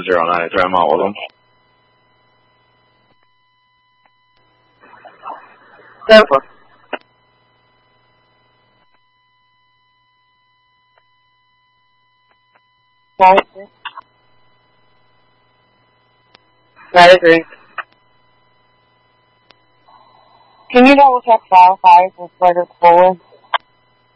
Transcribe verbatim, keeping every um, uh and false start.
zero nine three. I'm out with them. Seven four. Nine three. Nine three. Can you double check file five with letter forward?